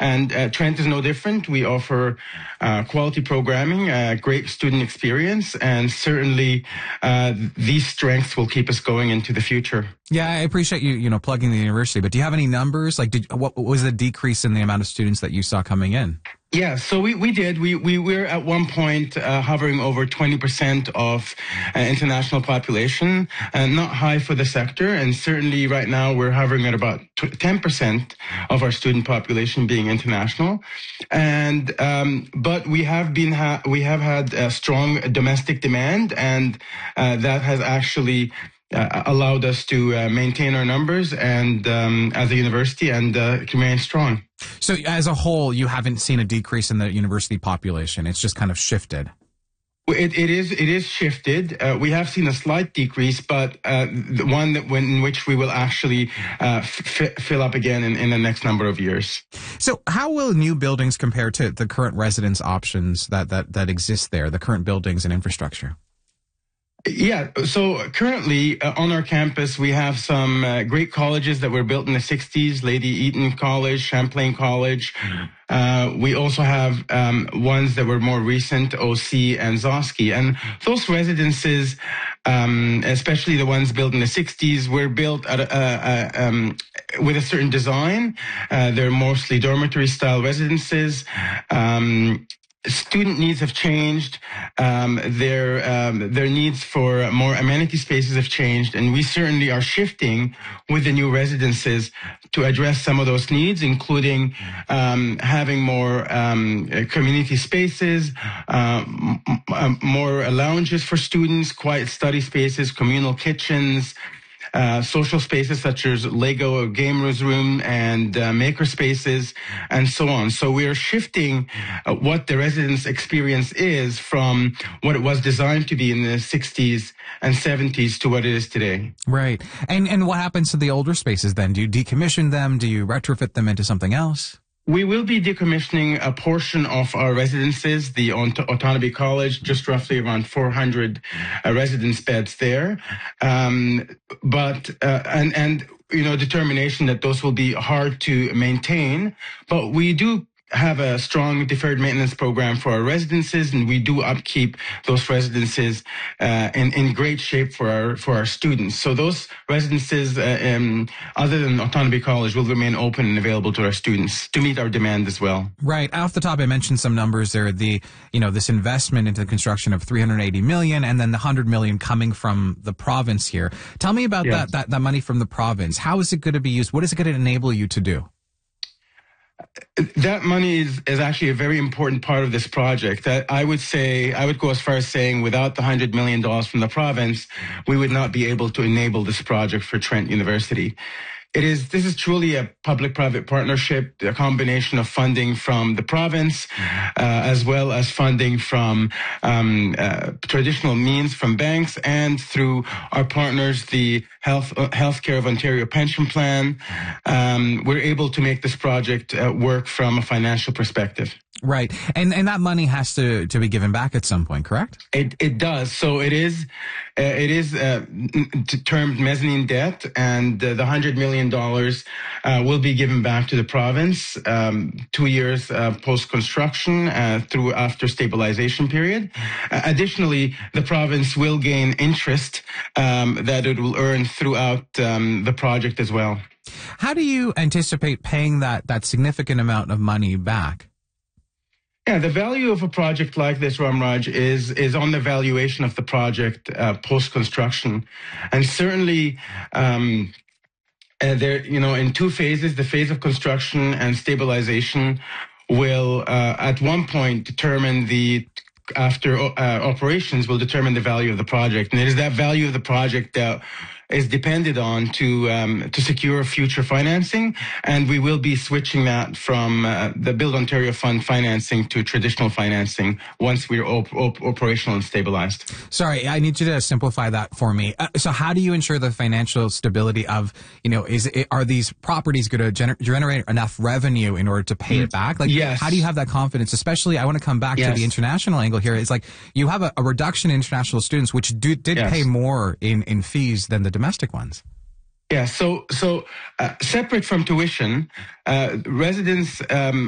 And Trent is no different. We offer quality programming, great student experience, and certainly these strengths will keep us going into the future. Yeah, I appreciate you plugging the university, but do you have any numbers? Like, what was the decrease in the amount of students that you saw coming in? Yeah, so we did. We were at one point hovering over 20% of international population, not high for the sector, and certainly right now we're hovering at about 10% of our student population being international. And but we have had a strong domestic demand, and that has actually allowed us to maintain our numbers and as a university and remain strong. So as a whole, you haven't seen a decrease in the university population. It's just kind of shifted. It is shifted. We have seen a slight decrease, but the one in which we will actually fill up again in the next number of years. So how will new buildings compare to the current residence options that exist there, the current buildings and infrastructure? Yeah, so currently on our campus, we have some great colleges that were built in the 60s, Lady Eaton College, Champlain College. We also have ones that were more recent, OC and Zosky. And those residences, especially the ones built in the 60s, were built at with a certain design. They're mostly dormitory-style residences. Student needs have changed. Their needs for more amenity spaces have changed, and we certainly are shifting with the new residences to address some of those needs, including having more community spaces, more lounges for students, quiet study spaces, communal kitchens, social spaces such as Lego Gamers Room and maker spaces, and so on. So we are shifting what the residence experience is from what it was designed to be in the 60s and 70s to what it is today. Right. And what happens to the older spaces then? Do you decommission them? Do you retrofit them into something else? We will be decommissioning a portion of our residences, the Autonomy College, just roughly around 400 residence beds there. But determination that those will be hard to maintain. But we do have a strong deferred maintenance program for our residences, and we do upkeep those residences in great shape for our students. So those residences, other than Autonomy College, will remain open and available to our students to meet our demand as well. Right. Off the top, I mentioned some numbers there. This investment into the construction of $380 million, and then the $100 million coming from the province here. Tell me about that money from the province. How is it going to be used? What is it going to enable you to do? That money is actually a very important part of this project. I would go as far as saying without the $100 million from the province, we would not be able to enable this project for Trent University. This is truly a public-private partnership, a combination of funding from the province, as well as funding from traditional means from banks and through our partners, the Healthcare of Ontario Pension Plan. We're able to make this project work from a financial perspective. Right. And that money has to be given back at some point, correct? It does. So it is termed mezzanine debt, and the $100 million will be given back to the province 2 years post-construction through after stabilization period. Additionally, the province will gain interest that it will earn throughout the project as well. How do you anticipate paying that significant amount of money back? Yeah, the value of a project like this, Ramraj, is on the valuation of the project post-construction. And certainly, in two phases, the phase of construction and stabilization will at one point determine after operations will determine the value of the project. And it is that value of the project that is depended on to secure future financing, and we will be switching that from the Build Ontario Fund financing to traditional financing once we're operational and stabilized. Sorry, I need you to simplify that for me. So how do you ensure the financial stability of, are these properties going to generate enough revenue in order to pay it back? Yes. How do you have that confidence? Especially, I want to come back to the international angle here. It's like you have a reduction in international students, which did pay more in fees than the domestic ones. Yeah, so separate from tuition, residents